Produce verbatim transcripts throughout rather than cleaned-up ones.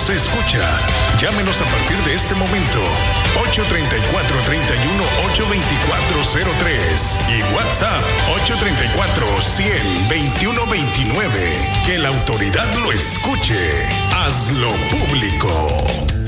se escucha. Llámenos a partir de este momento. ocho tres cuatro, tres uno ocho, dos cuatro cero tres y WhatsApp ocho tres cuatro, cien, veintiuno veintinueve. Que la autoridad lo escuche. Hazlo público.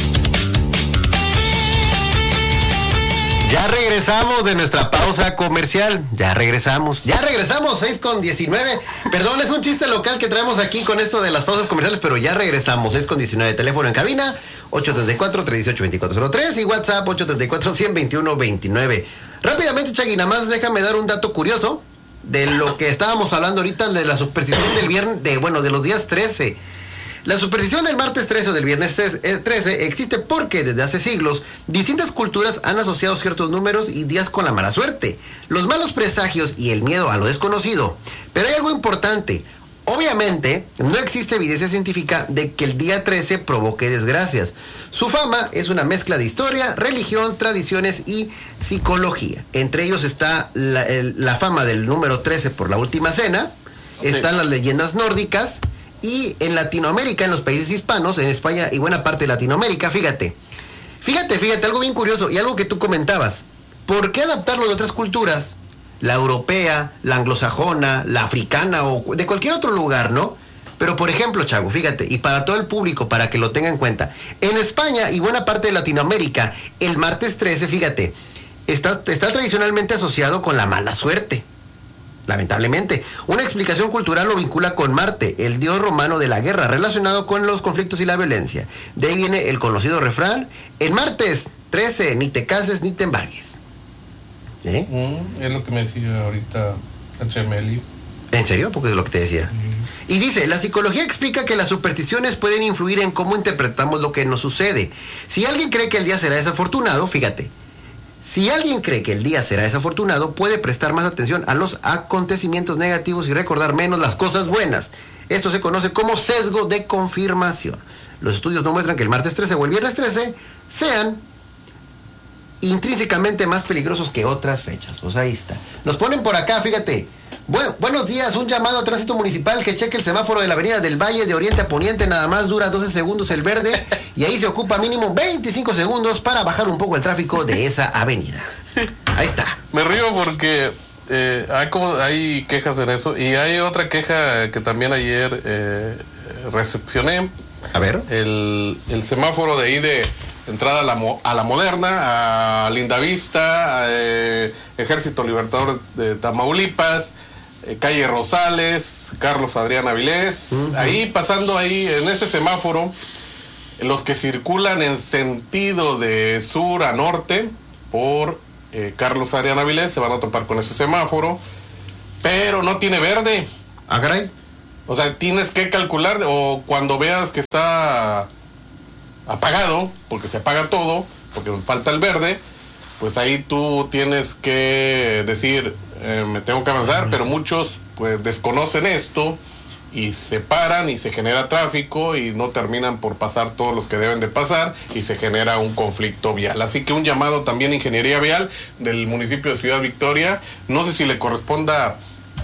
Ya regresamos de nuestra pausa comercial. Ya regresamos. Ya regresamos, seis con diecinueve. Perdón, es un chiste local que traemos aquí con esto de las pausas comerciales, pero ya regresamos. seis con diecinueve. Teléfono en cabina ocho tres cuatro, tres uno ocho, dos cuatro cero tres y WhatsApp ocho tres cuatro, cien, veintiuno veintinueve. Rápidamente, Chagui, nada más déjame dar un dato curioso de lo que estábamos hablando ahorita, de la superstición del viernes, de bueno, de los días trece. La superstición del martes trece o del viernes trece existe porque desde hace siglos distintas culturas han asociado ciertos números y días con la mala suerte, los malos presagios y el miedo a lo desconocido. Pero hay algo importante. Obviamente, no existe evidencia científica de que el día trece provoque desgracias. Su fama es una mezcla de historia, religión, tradiciones y psicología. Entre ellos está la, el, la fama del número trece por la última cena, okay. Están las leyendas nórdicas. Y en Latinoamérica, en los países hispanos, en España y buena parte de Latinoamérica, fíjate, fíjate, fíjate, algo bien curioso y algo que tú comentabas. ¿Por qué adaptarlo de otras culturas? La europea, la anglosajona, la africana o de cualquier otro lugar, ¿no? Pero por ejemplo, Chago, fíjate, y para todo el público, para que lo tenga en cuenta, en España y buena parte de Latinoamérica, el martes trece, fíjate, está, está tradicionalmente asociado con la mala suerte. Lamentablemente, una explicación cultural lo vincula con Marte, el dios romano de la guerra, relacionado con los conflictos y la violencia. De ahí viene el conocido refrán: en martes trece, ni te cases ni te embargues. ¿Eh? Mm, es lo que me decía ahorita Chemeli. ¿En serio? Porque es lo que te decía. Mm. Y dice, la psicología explica que las supersticiones pueden influir en cómo interpretamos lo que nos sucede. Si alguien cree que el día será desafortunado, fíjate, Si alguien cree que el día será desafortunado, puede prestar más atención a los acontecimientos negativos y recordar menos las cosas buenas. Esto se conoce como sesgo de confirmación. Los estudios no muestran que el martes trece o el viernes trece sean intrínsecamente más peligrosos que otras fechas. Pues ahí está. Nos ponen por acá, fíjate. Bueno, buenos días, un llamado a tránsito municipal que cheque el semáforo de la avenida del Valle de Oriente a Poniente, nada más dura doce segundos el verde y ahí se ocupa mínimo veinticinco segundos para bajar un poco el tráfico de esa avenida. Ahí está. Me río porque eh, hay, como, hay quejas en eso y hay otra queja que también ayer eh, recepcioné. A ver. El, el semáforo de ahí de entrada a la, a la Moderna, a Lindavista, a, eh, Ejército Libertador de Tamaulipas, eh, calle Rosales, Carlos Adrián Avilés, uh-huh. Ahí pasando ahí en ese semáforo, los que circulan en sentido de sur a norte por eh, Carlos Adrián Avilés se van a topar con ese semáforo, pero no tiene verde. Ah, caray. O sea, tienes que calcular, o cuando veas que está apagado, porque se apaga todo, porque falta el verde, pues ahí tú tienes que decir, eh, me tengo que avanzar, pero muchos pues desconocen esto y se paran y se genera tráfico y no terminan por pasar todos los que deben de pasar y se genera un conflicto vial. Así que un llamado también a Ingeniería Vial del municipio de Ciudad Victoria, no sé si le corresponda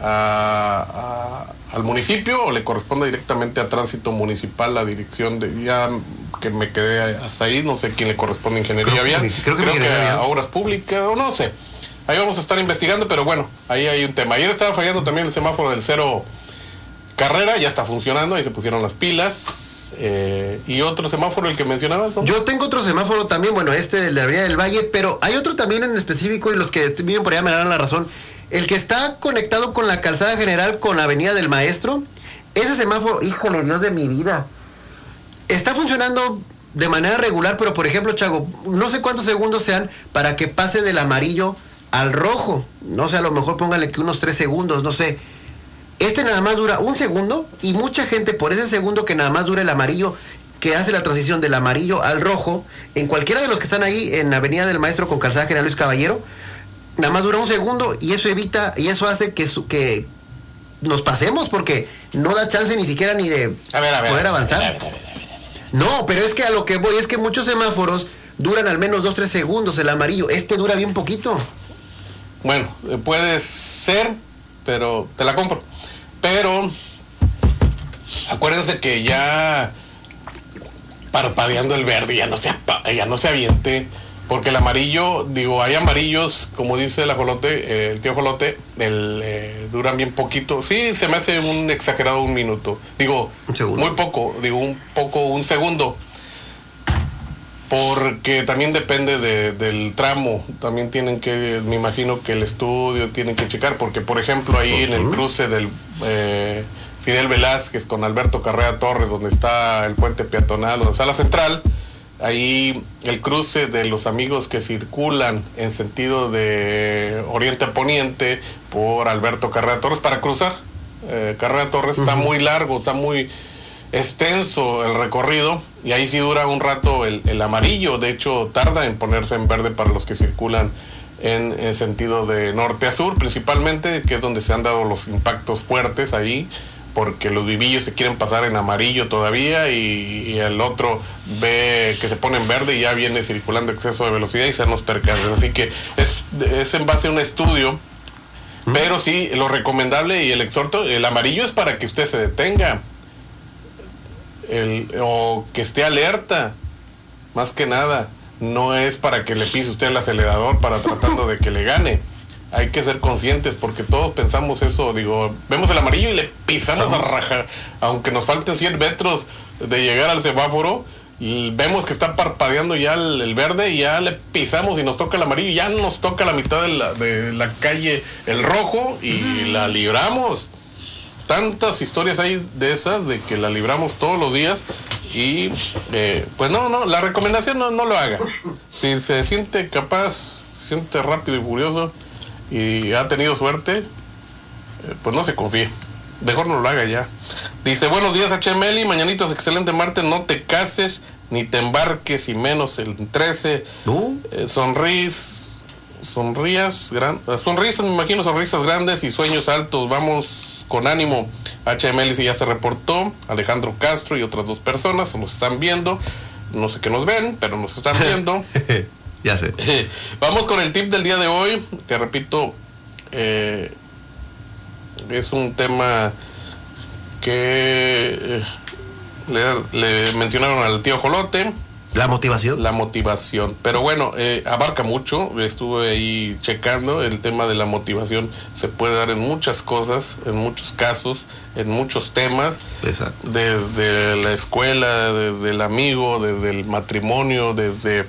A, a, al municipio o le corresponde directamente a Tránsito Municipal la dirección de, ya que me quedé hasta ahí, no sé quién le corresponde a Ingeniería creo, Vial, creo que, creo que a, a Obras Públicas o no sé, ahí vamos a estar investigando, pero bueno, ahí hay un tema. Ayer estaba fallando también el semáforo del cero carrera, ya está funcionando, ahí se pusieron las pilas. Eh, y otro semáforo, el que mencionabas, ¿no? Yo tengo otro semáforo también, bueno, este de la Avenida del Valle, pero hay otro también en específico y los que viven por allá me darán la razón. El que está conectado con la calzada general con la avenida del Maestro, ese semáforo, híjole, Dios de mi vida, está funcionando de manera regular, pero por ejemplo, Chago, no sé cuántos segundos sean para que pase del amarillo al rojo, no sé, a lo mejor póngale que unos tres segundos, no sé. Este nada más dura un segundo y mucha gente por ese segundo que nada más dura el amarillo, que hace la transición del amarillo al rojo, en cualquiera de los que están ahí en avenida del Maestro con calzada general Luis Caballero, nada más dura un segundo y eso evita y eso hace que, su, que nos pasemos porque no da chance ni siquiera ni de a ver, a ver, poder a ver, avanzar. A ver, a ver, a ver, a ver, a ver. No, pero es que a lo que voy es que muchos semáforos duran al menos dos tres segundos el amarillo. Este dura bien poquito. Bueno, puede ser, pero te la compro. Pero acuérdense que ya parpadeando el verde, ya no se apa- ya no se aviente, porque el amarillo, digo, hay amarillos, como dice el ajolote, eh, el tío ajolote, el, eh, duran bien poquito. Sí, se me hace un exagerado un minuto, digo, muy poco, digo un poco, un segundo, porque también depende de, del tramo, también tienen que, me imagino que el estudio tienen que checar, porque por ejemplo ahí uh-huh. en el cruce del eh, Fidel Velázquez con Alberto Carrera Torres, donde está el puente peatonal, donde está la central, ahí el cruce de los amigos que circulan en sentido de oriente a poniente por Alberto Carrera Torres para cruzar, eh, Carrera Torres uh-huh. está muy largo, está muy extenso el recorrido, y ahí sí dura un rato el, el amarillo, de hecho tarda en ponerse en verde para los que circulan en, en sentido de norte a sur principalmente, que es donde se han dado los impactos fuertes ahí, porque los vivillos se quieren pasar en amarillo todavía y, y el otro ve que se pone en verde y ya viene circulando exceso de velocidad y se nos percances. Así que es, es en base a un estudio, ¿Mm? pero sí, lo recomendable y el exhorto, el amarillo es para que usted se detenga, el, o que esté alerta, más que nada, no es para que le pise usted el acelerador para tratando de que le gane. Hay que ser conscientes, porque todos pensamos eso, digo, vemos el amarillo y le pisamos a raja, aunque nos falten cien metros de llegar al semáforo, y vemos que está parpadeando ya el, el verde y ya le pisamos y nos toca el amarillo, y ya nos toca la mitad de la, de la calle el rojo y la libramos. Tantas historias hay de esas, de que la libramos todos los días, y eh, pues no, no, la recomendación no, no lo haga. Si se siente capaz, se siente rápido y furioso, y ha tenido suerte, eh, pues no se confíe, mejor no lo haga ya. Dice, buenos días H M L, mañanitos, excelente martes, no te cases ni te embarques, y menos el trece. ¿No? eh, sonrís sonrías gran, sonrisas, me imagino, sonrisas grandes y sueños altos, vamos con ánimo. H M L si ya se reportó, Alejandro Castro y otras dos personas nos están viendo, no sé qué nos ven, pero nos están viendo. Ya sé. Vamos con el tip del día de hoy, que repito, eh, es un tema que eh, le, le mencionaron al tío Jolote. La motivación. La motivación. Pero bueno, eh, abarca mucho. Estuve ahí checando. El tema de la motivación se puede dar en muchas cosas, en muchos casos, en muchos temas. Exacto. Desde la escuela, desde el amigo, desde el matrimonio, desde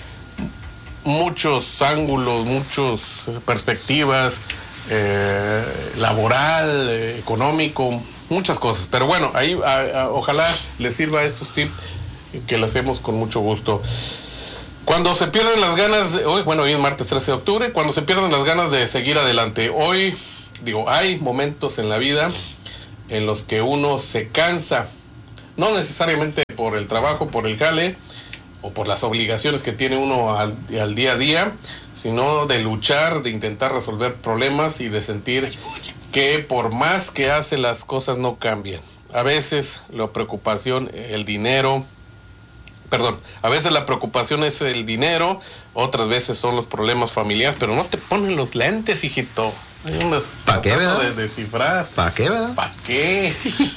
muchos ángulos, muchas perspectivas, eh, laboral, eh, económico, muchas cosas. Pero bueno, ahí a, a, ojalá les sirva estos tips que lo hacemos con mucho gusto. Cuando se pierden las ganas, de, hoy, bueno, hoy es martes trece de octubre, cuando se pierden las ganas de seguir adelante. Hoy, digo, hay momentos en la vida en los que uno se cansa, no necesariamente por el trabajo, por el jale, o por las obligaciones que tiene uno al, al día a día, sino de luchar, de intentar resolver problemas y de sentir que por más que hace las cosas no cambian. A veces la preocupación, el dinero, perdón, a veces la preocupación es el dinero, otras veces son los problemas familiares, pero no te ponen los lentes, hijito. ¿Para qué, verdad? De descifrar. ¿Para qué, verdad? ¿Para qué?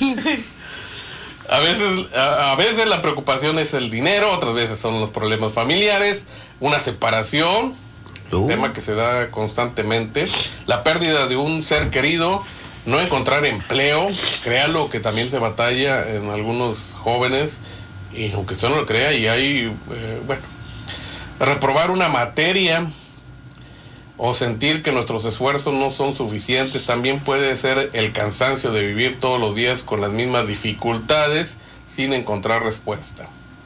A veces, a, a veces la preocupación es el dinero, otras veces son los problemas familiares, una separación, uh. tema que se da constantemente, la pérdida de un ser querido, no encontrar empleo, créalo que también se batalla en algunos jóvenes, y aunque usted no lo crea, y hay, eh, bueno, reprobar una materia o sentir que nuestros esfuerzos no son suficientes, también puede ser el cansancio de vivir todos los días con las mismas dificultades sin encontrar respuesta.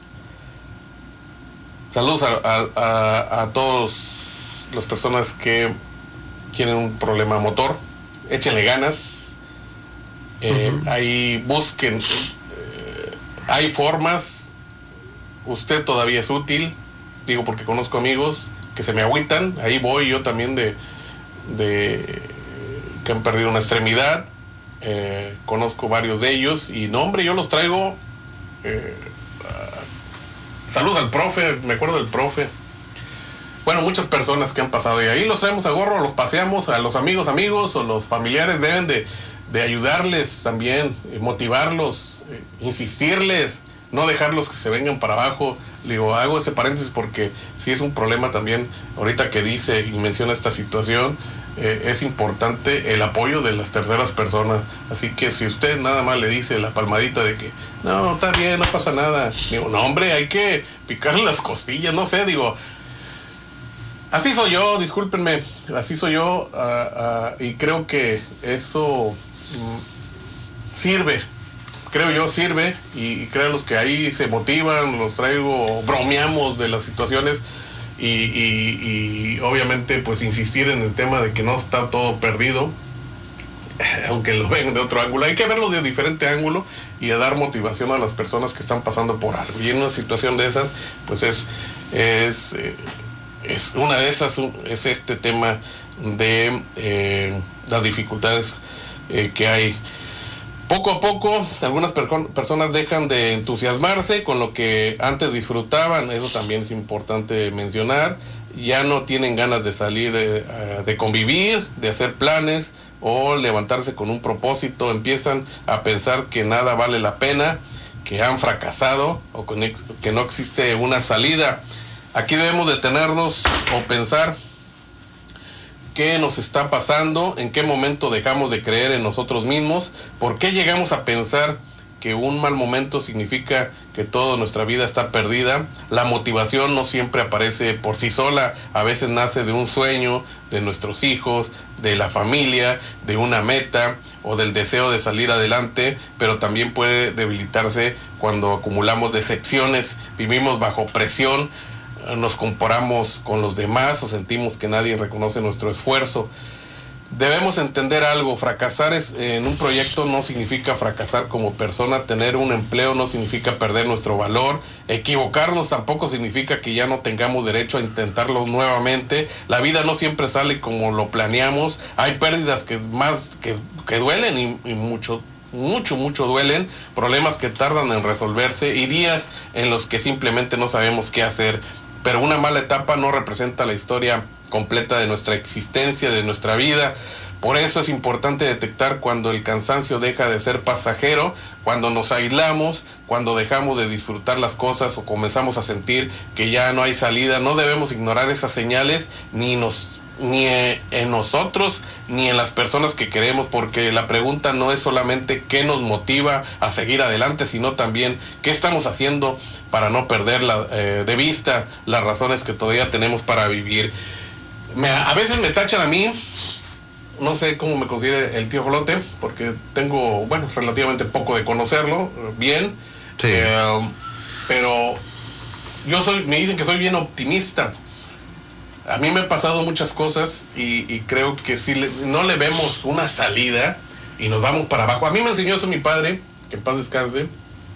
Saludos a, a, a, a todas las personas que tienen un problema motor, échenle ganas, eh, uh-huh. ahí busquen, eh, hay formas, usted todavía es útil, digo porque conozco amigos que se me agüitan, ahí voy yo también de, de que han perdido una extremidad, eh, conozco varios de ellos, y no hombre, yo los traigo, eh, uh, saludos al profe, me acuerdo del profe, bueno, muchas personas que han pasado, y ahí los traemos a gorro, los paseamos, a los amigos amigos, o los familiares deben de, de ayudarles también, eh, motivarlos, eh, insistirles, no dejarlos que se vengan para abajo. Digo, hago ese paréntesis porque sí es un problema también, ahorita que dice y menciona esta situación, eh, es importante el apoyo de las terceras personas. Así que si usted nada más le dice la palmadita de que no, está bien, no pasa nada, digo, no hombre, hay que picarle las costillas, no sé, digo, así soy yo, discúlpenme, así soy yo, uh, uh, y creo que eso mm, sirve. Creo yo sirve, y creo los que ahí se motivan, los traigo, bromeamos de las situaciones y, y, y obviamente pues insistir en el tema de que no está todo perdido, aunque lo ven de otro ángulo, hay que verlo de diferente ángulo y a dar motivación a las personas que están pasando por algo. Y en una situación de esas, pues es, es, es una de esas, es este tema de eh, las dificultades eh, que hay. Poco a poco, algunas per- personas dejan de entusiasmarse con lo que antes disfrutaban, eso también es importante mencionar, ya no tienen ganas de salir, eh, de convivir, de hacer planes o levantarse con un propósito, empiezan a pensar que nada vale la pena, que han fracasado o que no existe una salida. Aquí debemos detenernos o pensar qué nos está pasando, en qué momento dejamos de creer en nosotros mismos, por qué llegamos a pensar que un mal momento significa que toda nuestra vida está perdida. La motivación no siempre aparece por sí sola, a veces nace de un sueño, de nuestros hijos, de la familia, de una meta o del deseo de salir adelante, pero también puede debilitarse cuando acumulamos decepciones, vivimos bajo presión, nos comparamos con los demás o sentimos que nadie reconoce nuestro esfuerzo. Debemos entender algo, fracasar es, en un proyecto no significa fracasar como persona, tener un empleo no significa perder nuestro valor, equivocarnos tampoco significa que ya no tengamos derecho a intentarlo nuevamente. La vida no siempre sale como lo planeamos, hay pérdidas que más que, que duelen y, y mucho mucho, mucho duelen, problemas que tardan en resolverse y días en los que simplemente no sabemos qué hacer. Pero una mala etapa no representa la historia completa de nuestra existencia, de nuestra vida. Por eso es importante detectar cuando el cansancio deja de ser pasajero, cuando nos aislamos, cuando dejamos de disfrutar las cosas o comenzamos a sentir que ya no hay salida. No debemos ignorar esas señales ni nos ni en nosotros ni en las personas que queremos, porque la pregunta no es solamente qué nos motiva a seguir adelante, sino también qué estamos haciendo para no perder la, eh, de vista las razones que todavía tenemos para vivir. Me, a veces me tachan a mí, no sé cómo me considere el tío Jolote, porque tengo, bueno, relativamente poco de conocerlo bien, sí. eh, pero yo soy, me dicen que soy bien optimista. A mí me han pasado muchas cosas y, y creo que si le, no le vemos una salida y nos vamos para abajo. A mí me enseñó eso mi padre, que en paz descanse,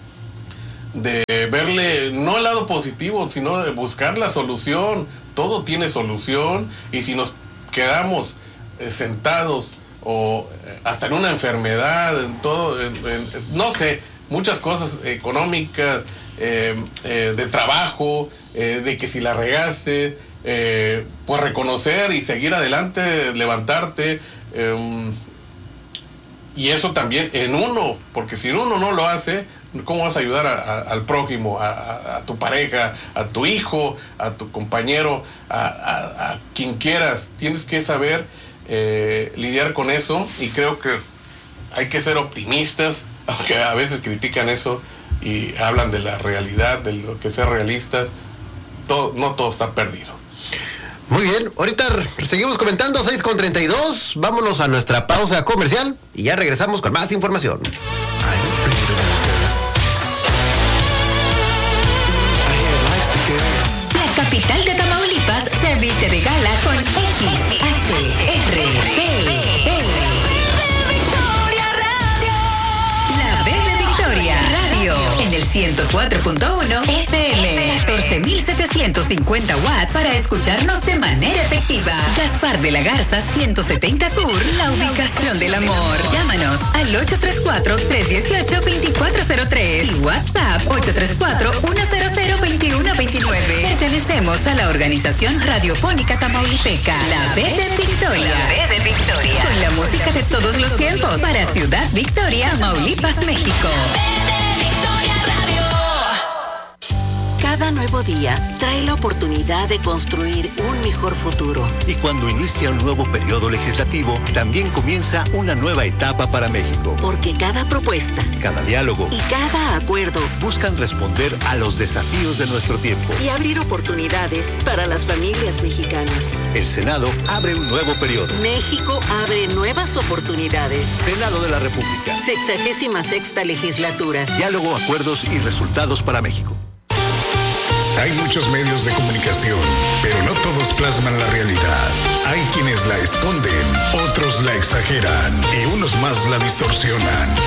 de verle no el lado positivo, sino de buscar la solución. Todo tiene solución, y si nos quedamos eh, sentados o eh, hasta en una enfermedad, en todo, en, en, no sé, muchas cosas económicas, eh, eh, de trabajo, eh, de que si la regaste, Eh, pues reconocer y seguir adelante, levantarte, eh, y eso también en uno, porque si uno no lo hace, ¿cómo vas a ayudar a, a, al prójimo, a, a, a tu pareja, a tu hijo, a tu compañero, a, a, a quien quieras? Tienes que saber eh, lidiar con eso, y creo que hay que ser optimistas, aunque a veces critican eso y hablan de la realidad, de lo que ser realistas. Todo, no todo está perdido. Muy bien, ahorita seguimos comentando, seis con treinta y dos, vámonos a nuestra pausa comercial y ya regresamos con más información. La capital de Tamaulipas se viste de gala con X H R G L. La B de Victoria Radio en el ciento cuatro punto uno F M, catorce mil setecientos cincuenta watts para escucharnos de manera efectiva. Gaspar de la Garza ciento setenta Sur, la ubicación del amor. Llámanos al ocho tres cuatro, tres uno ocho, dos cuatro cero tres y WhatsApp ocho tres cuatro, uno cero cero, dos uno dos nueve. Pertenecemos a la organización radiofónica tamaulipeca, la B de Victoria. La B de Victoria. Con la música de todos los tiempos para Ciudad Victoria, Tamaulipas, México. nuevo día trae la oportunidad de construir un mejor futuro. Y cuando inicia un nuevo periodo legislativo, también comienza una nueva etapa para México. Porque cada propuesta, cada diálogo y cada acuerdo buscan responder a los desafíos de nuestro tiempo y abrir oportunidades para las familias mexicanas. El Senado abre un nuevo periodo. México abre nuevas oportunidades. Senado de la República. Sexagésima sexta legislatura. Diálogo, acuerdos y resultados para México. Hay muchos medios de comunicación, pero no todos plasman la realidad. Hay quienes la esconden, otros la exageran y unos más la distorsionan.